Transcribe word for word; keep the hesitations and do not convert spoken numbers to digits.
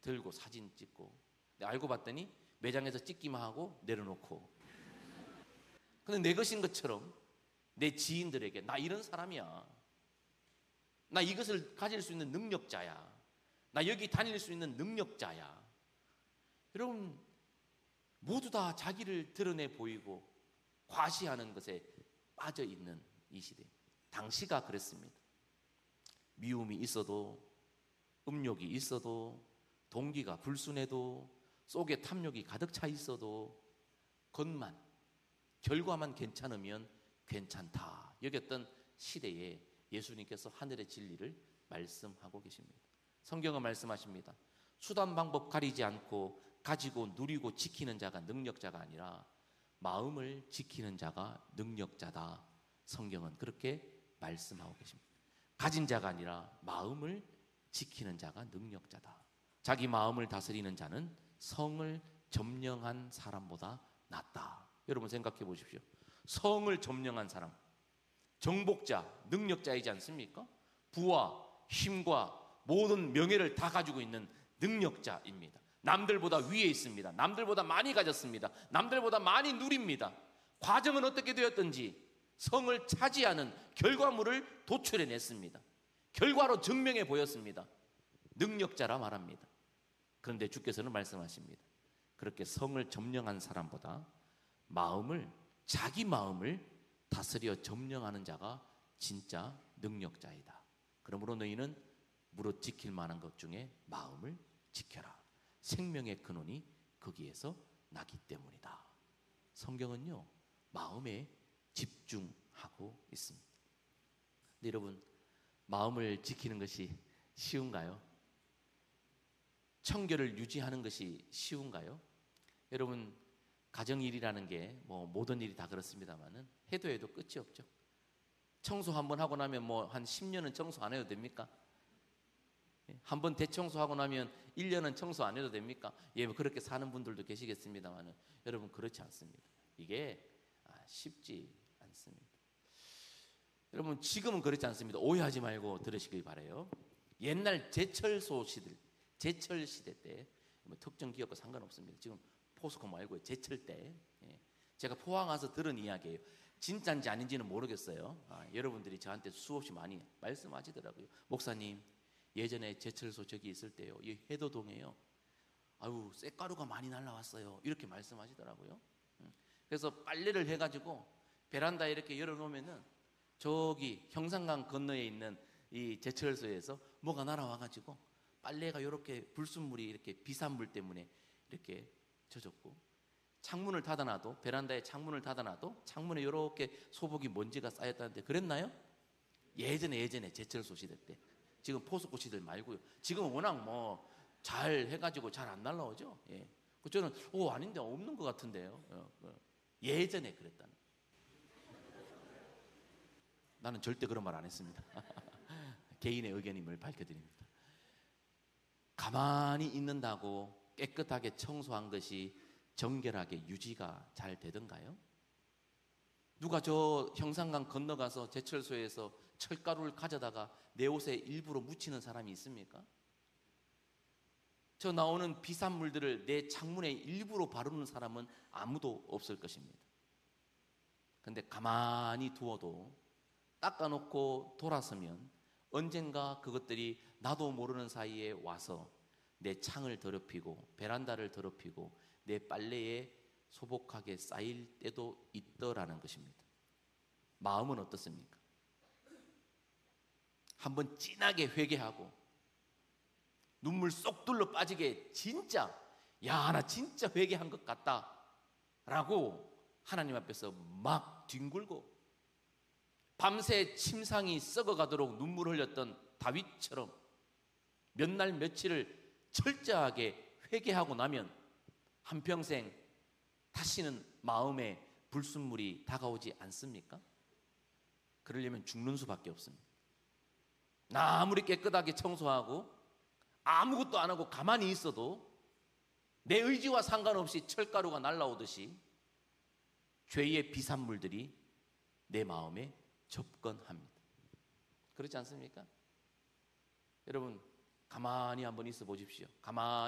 들고 사진 찍고, 알고 봤더니 매장에서 찍기만 하고 내려놓고. 근데 내 것인 것처럼 내 지인들에게 나 이런 사람이야, 나 이것을 가질 수 있는 능력자야, 나 여기 다닐 수 있는 능력자야. 여러분, 모두 다 자기를 드러내 보이고 과시하는 것에 빠져 있는 이 시대. 당시가 그랬습니다. 미움이 있어도, 음욕이 있어도, 동기가 불순해도, 속에 탐욕이 가득 차 있어도 겉만, 결과만 괜찮으면 괜찮다 여겼던 시대에 예수님께서 하늘의 진리를 말씀하고 계십니다. 성경은 말씀하십니다. 수단 방법 가리지 않고 가지고 누리고 지키는 자가 능력자가 아니라 마음을 지키는 자가 능력자다. 성경은 그렇게 말씀하고 계십니다. 가진 자가 아니라 마음을 지키는 자가 능력자다. 자기 마음을 다스리는 자는 성을 점령한 사람보다 낫다. 여러분 생각해 보십시오. 성을 점령한 사람, 정복자, 능력자이지 않습니까? 부와 힘과 모든 명예를 다 가지고 있는 능력자입니다. 남들보다 위에 있습니다. 남들보다 많이 가졌습니다. 남들보다 많이 누립니다. 과정은 어떻게 되었든지 성을 차지하는 결과물을 도출해냈습니다. 결과로 증명해 보였습니다. 능력자라 말합니다. 그런데 주께서는 말씀하십니다. 그렇게 성을 점령한 사람보다 마음을, 자기 마음을 다스려 점령하는 자가 진짜 능력자이다. 그러므로 너희는 무릇 지킬 만한 것 중에 마음을 지켜라. 생명의 근원이 거기에서 나기 때문이다. 성경은요, 마음에 집중하고 있습니다. 근데 여러분, 마음을 지키는 것이 쉬운가요? 청결을 유지하는 것이 쉬운가요? 여러분, 가정일이라는 게 뭐 모든 일이 다 그렇습니다만은 해도 해도 끝이 없죠. 청소 한번 하고 나면 뭐 한 십 년은 청소 안 해도 됩니까? 한번 대청소하고 나면 일 년은 청소 안 해도 됩니까? 예, 뭐 그렇게 사는 분들도 계시겠습니다만은 여러분, 그렇지 않습니다. 이게 쉽지 않습니다. 여러분, 지금은 그렇지 않습니다. 오해하지 말고 들으시길 바라요. 옛날 제철소 시대, 제철 시대 때, 뭐 특정 기업과 상관없습니다. 지금 포스코 말고요, 제철 때, 예, 제가 포항 와서 들은 이야기예요. 진짜인지 아닌지는 모르겠어요. 아, 여러분들이 저한테 수없이 많이 말씀하시더라고요. 목사님, 예전에 제철소 저기 있을 때요, 이 해도동에요, 아유 쇳가루가 많이 날라왔어요, 이렇게 말씀하시더라고요. 그래서 빨래를 해가지고 베란다에 이렇게 열어놓으면은 저기 형산강 건너에 있는 이 제철소에서 뭐가 날아와가지고 빨래가 이렇게 불순물이 이렇게 비산물 때문에 이렇게 젖었고, 창문을 닫아놔도, 베란다에 창문을 닫아놔도 창문에 이렇게 소복이 먼지가 쌓였다는데 그랬나요? 예전에 예전에 제철소 시대 때. 지금 포스코 시대 말고요. 지금은 워낙 뭐 잘 해가지고 잘 안 날라오죠. 예. 저는 오 아닌데 없는 것 같은데요. 예전에 그랬다는. 나는 절대 그런 말 안 했습니다. 개인의 의견임을 밝혀드립니다. 가만히 있는다고 깨끗하게 청소한 것이 정결하게 유지가 잘 되던가요? 누가 저 형산강 건너가서 제철소에서 철가루를 가져다가 내 옷에 일부러 묻히는 사람이 있습니까? 저 나오는 비산물들을 내 창문에 일부러 바르는 사람은 아무도 없을 것입니다. 그런데 가만히 두어도 닦아놓고 돌아서면 언젠가 그것들이 나도 모르는 사이에 와서 내 창을 더럽히고 베란다를 더럽히고 내 빨래에 소복하게 쌓일 때도 있더라는 것입니다. 마음은 어떻습니까? 한번 진하게 회개하고 눈물 쏙 둘러 빠지게 진짜, 야, 나 진짜 회개한 것 같다 라고 하나님 앞에서 막 뒹굴고 밤새 침상이 썩어가도록 눈물 흘렸던 다윗처럼 몇 날 며칠을 철저하게 회개하고 나면 한평생 다시는 마음에 불순물이 다가오지 않습니까? 그러려면 죽는 수밖에 없습니다. 나 아무리 깨끗하게 청소하고 아무것도 안 하고 가만히 있어도 내 의지와 상관없이 철가루가 날라오듯이 죄의 비산물들이 내 마음에 접근합니다. 그렇지 않습니까? 여러분, 가만히 한번 있어 보십시오. 가만히